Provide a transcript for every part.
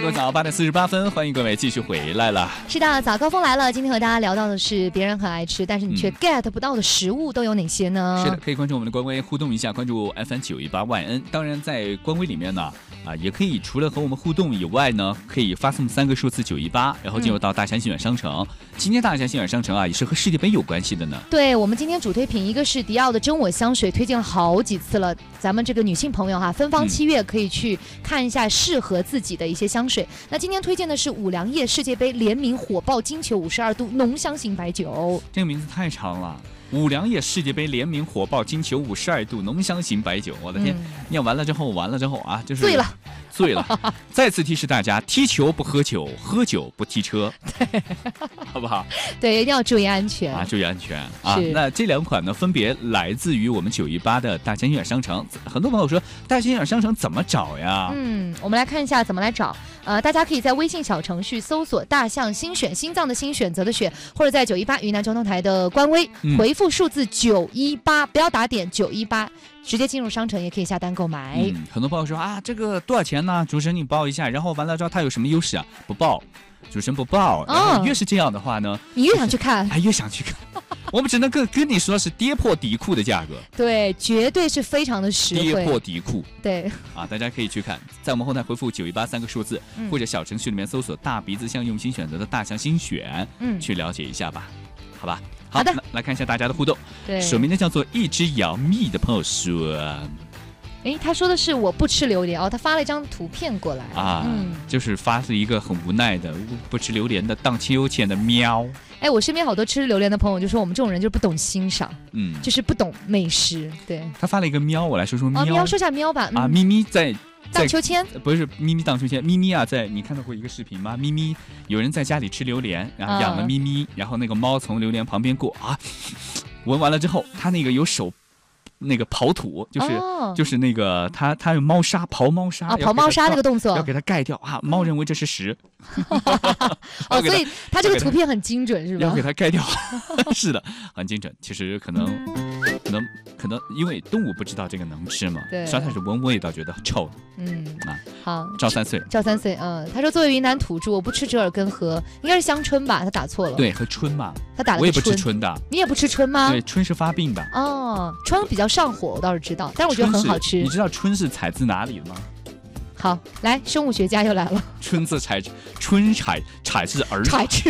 各位早8:48，欢迎各位继续回来了。 是的，早高峰来了。今天和大家聊到的是别人很爱吃，但是你却 get 不到的食物都有哪些呢？ 是的，可以关注我们的官微互动一下，关注 FM918YN。当然，在官微里面呢，也可以除了和我们互动以外呢，可以发送3个数字918，然后进入到大山心远商城。今天大山心远商城也是和世界杯有关系的呢。 对，我们今天主推品一个是迪奥的真我香水，推荐了好几次了。咱们这个女性朋友分芳7月可以去看一下适合自己的一些香水。那今天推荐的是五粮液世界杯联名火爆金球52度浓香型白酒。 这个名字太长了。五粮液世界杯联名火爆金球52度浓香型白酒，我的天！念完了之后就是醉了。再次提示大家，踢球不喝酒，喝酒不踢车，好不好？ 对，一定要注意安全注意安全那这2款呢，分别来自于我们918的大山心远商城。很多朋友说，大山心远商城怎么找呀？ 我们来看一下怎么来找。大家可以在微信小程序搜索大象心选，心脏的心，选择的选，或者在918云南交通台的官微回复数字918，不要打点918，直接进入商城也可以下单购买。 很多朋友说这个多少钱呢？主持人你报一下，然后完了之后它有什么优势啊？不报，主持人不报。然后越是这样的话呢， 你越想去看， 越想去看。我们只能跟你说是跌破底裤的价格， 对，绝对是非常的实惠， 跌破底裤， 对大家可以去看，在我们后台回复918 3个数字，或者小程序里面搜索大鼻子象用心选择的大象心选，去了解一下吧，好吧？ 好的， 来看一下大家的互动。 对， 署名的叫做一只咬蜜的朋友说， 他说的是我不吃榴莲他发了一张图片过来就是发了一个很无奈的不吃榴莲的荡秋千的喵。 我身边好多吃榴莲的朋友就说我们这种人就是不懂欣赏，就是不懂美食。对， 他发了一个喵，我来说喵。 喵，说下喵吧。 咪咪在荡秋千， 不是咪咪荡秋千，咪咪在你看到过一个视频吗？咪咪有人在家里吃榴莲，然后养了咪咪，然后那个猫从榴莲旁边过闻完了之后，他那个有手那个刨土，就是那个他用猫砂刨猫砂刨猫砂那个动作要给它盖掉猫认为这是屎所以他这个图片很精准是吧？ 要给它盖掉是的，很精准。其实可能因为动物不知道这个能吃嘛，实在是闻我也倒觉得臭。 好， 赵3岁， 他说作为云南土著，我不吃折耳根和应该是香椿吧，他打错了。 对，和春嘛， 他打了个春。 我也不吃春的。 你也不吃春吗？ 对，春是发病的。 春比较上火，我倒是知道，但是我觉得很好吃。 你知道春是采自哪里的吗？ 好，来，生物学家又来了。 春自采自儿，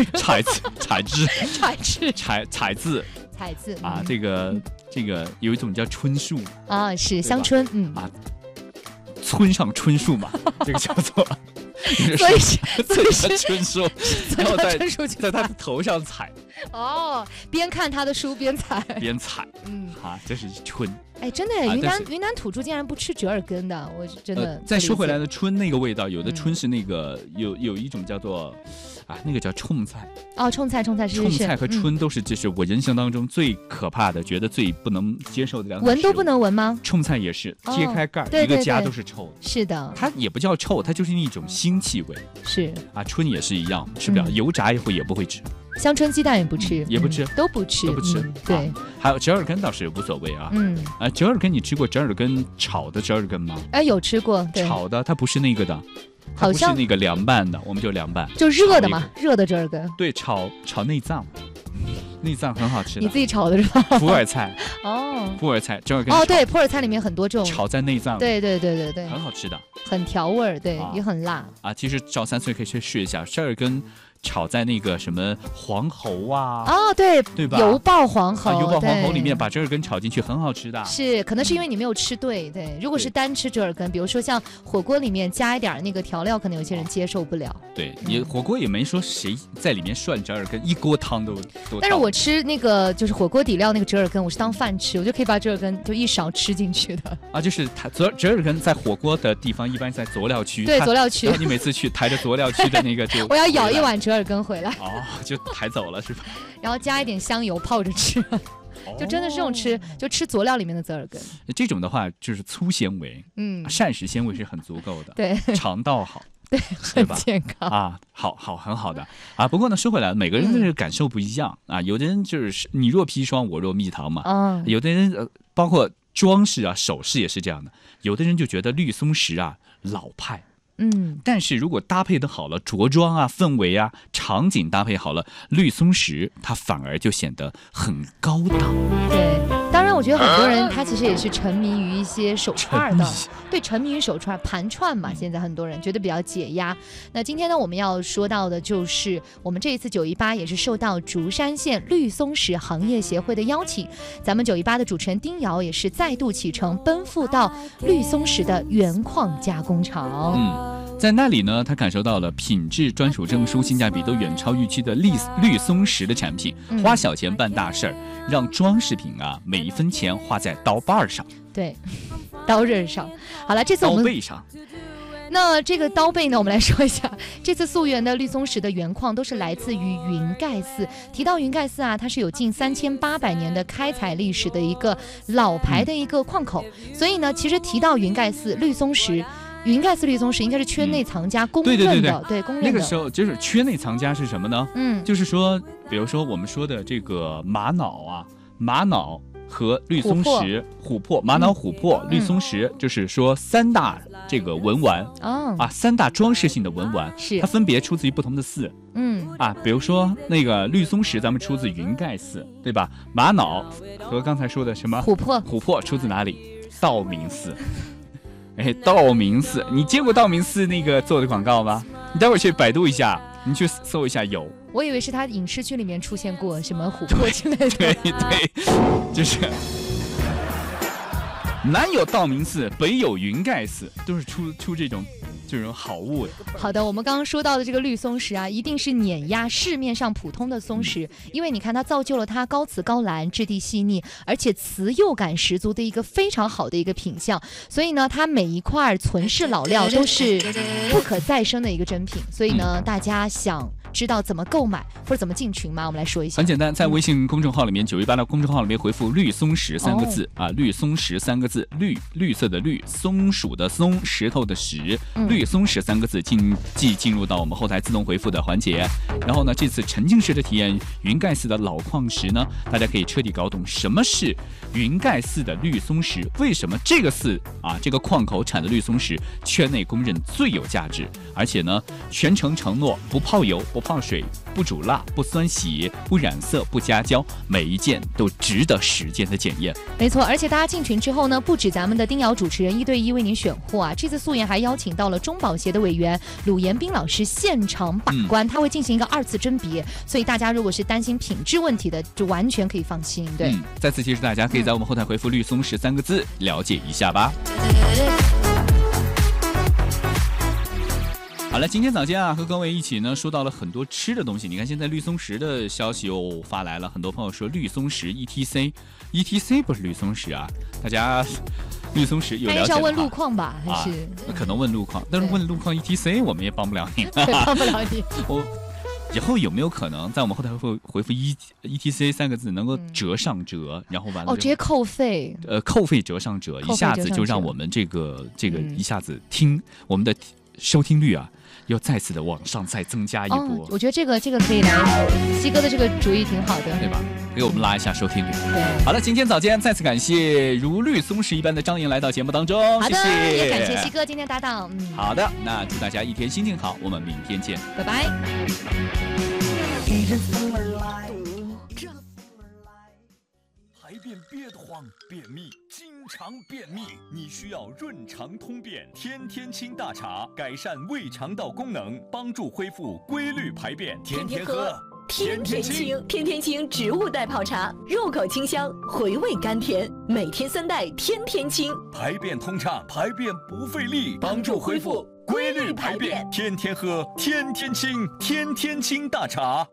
采自这个有一种叫春树是香椿， 村上春树嘛，这个叫做所以是春树，然后在他的头上采。 边看他的书边采， 这是春。 真的，云南土著竟然不吃折耳根的，我真的。 再说回来的春那个味道，有的春是那个有一种叫做那个叫冲菜。 冲菜是。 冲菜和春都是就是我人生当中最可怕的，觉得最不能接受的2种。 闻都不能闻吗？ 冲菜也是，揭开盖一个家都是臭的。 是的， 它也不叫臭，它就是一种腥气味。 是春也是一样，吃不了，油炸也不会吃。 香椿鸡蛋也不吃， 也不吃， 都不吃。 对，还有折耳根倒是无所谓折耳根你吃过折耳根炒的折耳根吗？ 有吃过。 炒的它不是那个的，它不是那个凉拌的，我们就凉拌， 就热的嘛，热的折耳根。 对，炒内脏，内脏很好吃的。 你自己炒的是吧？ 普洱菜普洱菜折耳根对，普洱菜里面很多这种炒在内脏， 对， 很好吃的， 很调味儿，对，也很辣其实赵3岁可以去试一下折耳根。炒在那个什么黄喉对吧？ 油爆黄喉， 油爆黄喉里面把折耳根炒进去，很好吃的。 是，可能是因为你没有吃对。如果是单吃折耳根，比如说像火锅里面加一点那个调料，可能有些人接受不了。 对，你火锅也没说谁在里面涮折耳根，一锅汤都。 但是我吃那个就是火锅底料那个折耳根，我是当饭吃，我就可以把折耳根就一勺吃进去的。 就是折耳根在火锅的地方一般在佐料区。 对，佐料区。 然后你每次去抬着佐料区的那个就我要舀一碗折耳根回来。 就抬走了是吧？ 然后加一点香油泡着吃。就真的是这种吃，就吃佐料里面的折耳根。 这种的话就是粗纤维，膳食纤维是很足够的， 对， 肠道好， 对，很健康很好的不过呢，说回来，每个人的感受不一样有的人就是你若砒霜，我若蜜糖嘛，有的人包括装饰首饰也是这样的，有的人就觉得绿松石老派。 但是如果搭配的好了，着装啊、氛围啊、场景搭配好了，绿松石它反而就显得很高档。 对，当然我觉得很多人他其实也是沉迷于一些手串的，对，沉迷于手串盘串嘛，现在很多人觉得比较解压。那今天呢，我们要说到的就是我们这一次918也是受到竹山县绿松石行业协会的邀请，咱们918的主持人丁瑶也是再度启程奔赴到绿松石的原矿加工厂。 在那里呢，他感受到了品质、专属证书、性价比都远超预期的绿松石的产品。花小钱办大事儿，让装饰品啊每一分钱花在刀把上。 对，刀刃上。好了，这次我们刀背上。 那这个刀背呢，我们来说一下，这次溯源的绿松石的原矿都是来自于云盖寺。提到云盖寺啊，它是有近3800年的开采历史的一个老牌的一个矿口，所以呢，其实提到云盖寺绿松石。云盖寺绿松石应该是圈内藏家公认的，对公认的。 那个时候就是圈内藏家是什么呢？就是说，比如说我们说的这个玛瑙和绿松石、琥珀、玛瑙、琥珀、绿松石，就是说3大这个文玩3大装饰性的文玩，它分别出自于不同的寺。比如说那个绿松石，咱们出自云盖寺，对吧？玛瑙和刚才说的什么琥珀出自哪里？道明寺。道明寺，你见过道明寺那个做的广告吗？你待会儿去百度一下，你去搜一下有。 我以为是他影视剧里面出现过什么琥珀之类的。 对，就是南有道明寺，北有云盖寺，都是出这种好物的。 好的，我们刚刚说到的这个绿松石啊，一定是碾压市面上普通的松石，因为你看它造就了它高瓷高蓝、质地细腻，而且瓷釉感十足的一个非常好的一个品相。所以呢，它每一块存世老料都是不可再生的一个珍品。所以呢，大家想知道怎么购买或者怎么进群吗？我们来说一下。 很简单，在微信公众号里面，918的公众号里面回复绿松石3个字绿松石3个字，绿色的绿，松鼠的松，石头的石，绿松石3个字进入到我们后台自动回复的环节。然后呢，这次沉浸式的体验云盖寺的老矿石呢，大家可以彻底搞懂什么是云盖寺的绿松石，为什么这个寺这个矿口产的绿松石圈内公认最有价值，而且呢，全程承诺不泡油、不泡水、不煮蜡、不酸洗、不染色、不加胶，每一件都值得时间的检验。 没错，而且大家进群之后呢，不止咱们的丁瑶主持人1对1为您选货这次溯源还邀请到了中保协的委员鲁延斌老师现场把关，他会进行一个2次甄别，所以大家如果是担心品质问题的，就完全可以放心。对， 再次提示大家，可以在我们后台回复绿松石3个字了解一下吧。好了，今天早间和各位一起呢说到了很多吃的东西。你看现在绿松石的消息又发来了，很多朋友说绿松石 ETC 不是绿松石大家绿松石有了解的话， 是要问路况吧？还是可能问路况，但是问路况 ETC 我们也帮不了你， 帮不了你。 以后有没有可能在我们后台回复ETC3个字能够折上折，然后完了直接扣费？ 扣费折上折，一下子就让我们这个一下子我们的收听率又再次的往上再增加一波。 我觉得这个可以来，西哥的这个主意挺好的， 对吧？给我们拉一下收听率。对，好了，今天早间再次感谢如绿松石一般的张莹来到节目当中， 好的， 谢谢， 也感谢西哥今天搭档。 好的，那祝大家一天心情好，我们明天见， 拜拜。 排便别慌，便秘经常便秘，你需要润肠通便天天清大茶，改善胃肠道功能，帮助恢复规律排便，天天喝。 天天清，天天清植物代泡茶，入口清香，回味甘甜，每天3袋，天天清， 排便通畅，排便不费力，帮助恢复规律排便，天天喝，天天清，天天清大茶。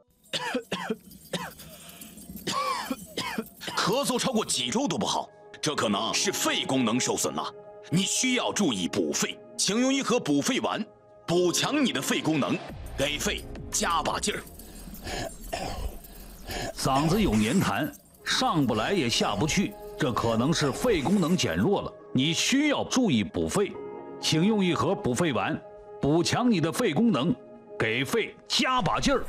咳嗽超过几周都不好，这可能是肺功能受损了，你需要注意补肺，请用1盒补肺丸，补强你的肺功能，给肺加把劲儿。 嗓子有黏痰，上不来也下不去，这可能是肺功能减弱了，你需要注意补肺，请用1盒补肺丸，补强你的肺功能，给肺加把劲儿。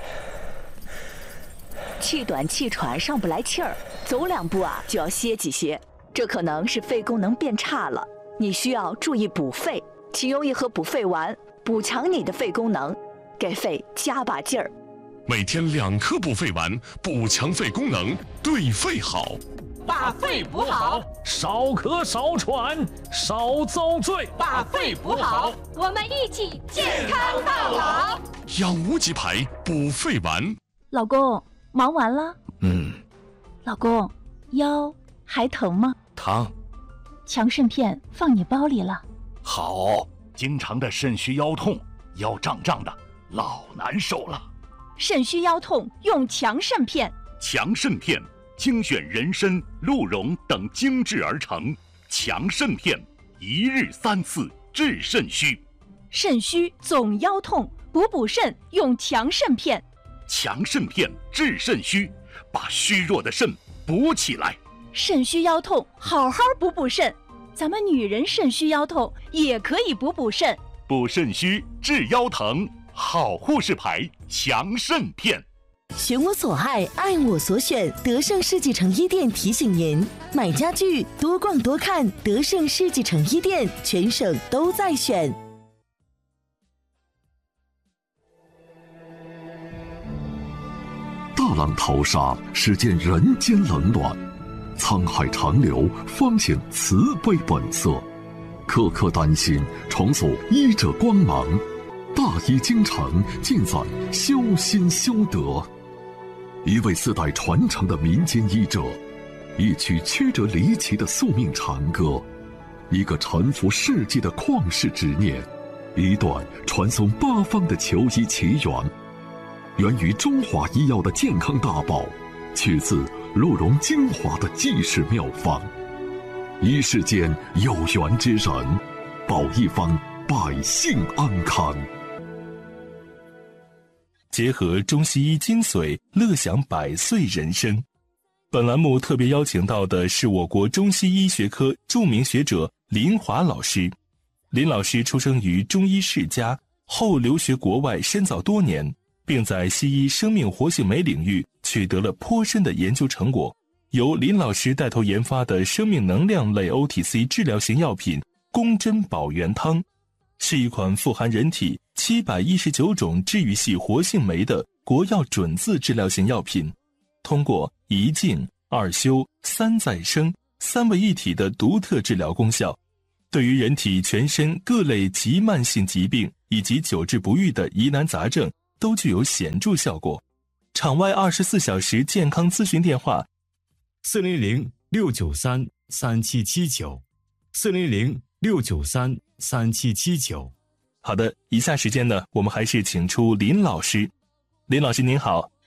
气短气喘上不来气儿，走2步就要歇几歇，这可能是肺功能变差了，你需要注意补肺，请用1盒补肺丸， 补强你的肺功能，给肺加把劲儿。 每天2颗补肺丸，补强肺功能，对肺好。 把肺补好， 少咳少喘少遭罪。 把肺补好， 我们一起健康到老。 养无极牌补肺丸。 老公，忙完了？老公，腰还疼吗？ 疼。 强肾片放你包里了。 好，经常的肾虚腰痛，腰胀胀的，老难受了。 肾虚腰痛用强肾片。 强肾片精选人参、鹿茸等精制而成，强肾片1日3次治肾虚。 肾虚总腰痛，补肾用强肾片。 强肾片治肾虚，把虚弱的肾补起来。 肾虚腰痛，好好补肾。咱们女人肾虚腰痛也可以补肾。 补肾虚治腰疼，好护士牌强肾片。 选我所爱，爱我所选。德胜世纪城一店提醒您：买家具多逛多看，德胜世纪城一店，全省都在选。 大浪淘沙，始见人间冷暖；沧海长流，方显慈悲本色。刻刻丹心，重塑医者光芒。大医精诚，尽在修心修德。一位4代传承的民间医者，一曲曲折离奇的宿命长歌，一个沉浮世纪的旷世执念，一段传颂八方的求医奇缘，源于中华医药的健康大宝，取自鹿茸精华的济世妙方。医世间有缘之人，保一方百姓安康。 结合中西医精髓，乐享100岁人生。本栏目特别邀请到的是我国中西医学科著名学者林华老师。林老师出生于中医世家，后留学国外深造多年，并在西医生命活性酶领域取得了颇深的研究成果。由林老师带头研发的生命能量类 OTC 治疗型药品宫珍保元汤，是一款富含人体719种治愈系活性酶的国药准字治疗型药品，通过1静2休3再生3位一体的独特治疗功效，对于人体全身各类急慢性疾病以及久治不愈的疑难杂症都具有显著效果。场外24小时健康咨询电话 400-693-3779，400-693-3779。好的，以下时间呢，我们还是请出林老师。林老师您好。